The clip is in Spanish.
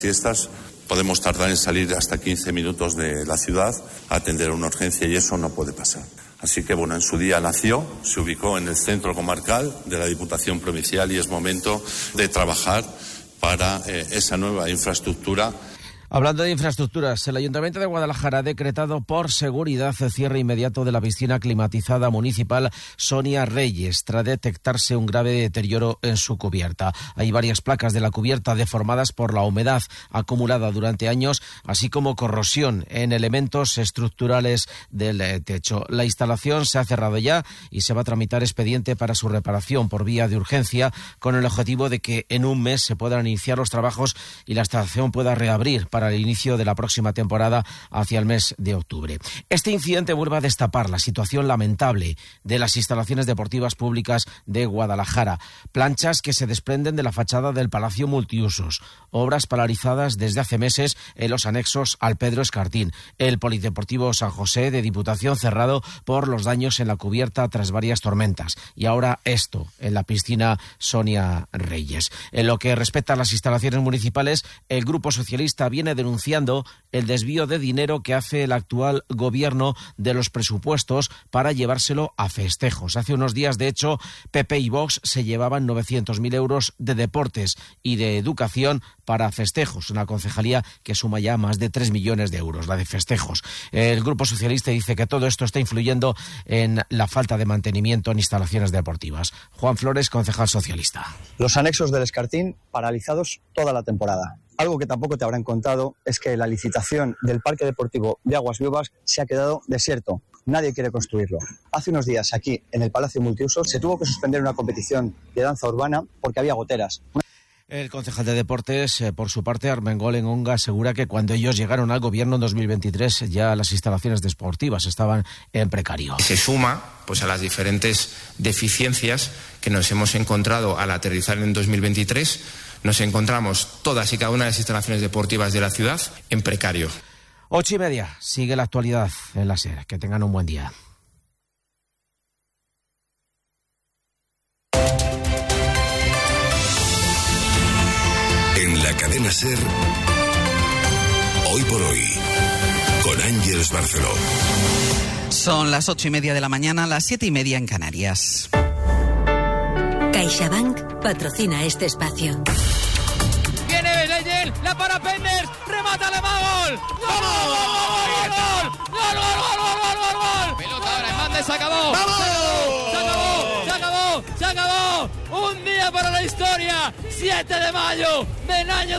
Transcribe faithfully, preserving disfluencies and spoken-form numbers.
Fiestas podemos tardar en salir hasta quince minutos de la ciudad a atender una urgencia y eso no puede pasar. Así que, bueno, en su día nació, se ubicó en el centro comarcal de la Diputación Provincial y es momento de trabajar para eh, esa nueva infraestructura. Hablando de infraestructuras, el Ayuntamiento de Guadalajara ha decretado por seguridad el cierre inmediato de la piscina climatizada municipal Sonia Reyes, tras detectarse un grave deterioro en su cubierta. Hay varias placas de la cubierta deformadas por la humedad acumulada durante años, así como corrosión en elementos estructurales del techo. La instalación se ha cerrado ya y se va a tramitar expediente para su reparación por vía de urgencia, con el objetivo de que en un mes se puedan iniciar los trabajos y la instalación pueda reabrir para para el inicio de la próxima temporada hacia el mes de octubre. Este incidente vuelve a destapar la situación lamentable de las instalaciones deportivas públicas de Guadalajara. Planchas que se desprenden de la fachada del Palacio Multiusos, obras paralizadas desde hace meses en los anexos al Pedro Escartín, el Polideportivo San José de Diputación cerrado por los daños en la cubierta tras varias tormentas, y ahora esto en la piscina Sonia Reyes. En lo que respecta a las instalaciones municipales, el Grupo Socialista viene denunciando el desvío de dinero que hace el actual gobierno de los presupuestos para llevárselo a festejos. Hace unos días, de hecho, P P y Vox se llevaban novecientos mil euros de deportes y de educación para festejos, una concejalía que suma ya más de tres millones de euros, la de festejos. El Grupo Socialista dice que todo esto está influyendo en la falta de mantenimiento en instalaciones deportivas. Juan Flores, concejal socialista. Los anexos del Escartín paralizados toda la temporada. Algo que tampoco te habrán contado es que la licitación del Parque Deportivo de Aguas Vivas se ha quedado desierto. Nadie quiere construirlo. Hace unos días aquí, en el Palacio Multiusos, se tuvo que suspender una competición de danza urbana porque había goteras. El concejal de Deportes, eh, por su parte, Armengol Engonga, asegura que cuando ellos llegaron al gobierno en dos mil veintitrés ya las instalaciones deportivas estaban en precario. Se suma pues a las diferentes deficiencias que nos hemos encontrado al aterrizar en dos mil veintitrés. Nos encontramos todas y cada una de las instalaciones deportivas de la ciudad en precario. Ocho y media, sigue la actualidad en la SER. Que tengan un buen día. En la cadena SER, hoy por hoy, con Ángeles Barceló. Son las ocho y media de la mañana, las siete y media en Canarias. CaixaBank patrocina este espacio. Viene Leyel, la para Penders, remata Alemán, gol, gol, gol, gol, gol, gol, gol, gol, gol, pelota ahora, Hernández, se acabó, se acabó, se acabó, se acabó, un día para la historia, siete de mayo del año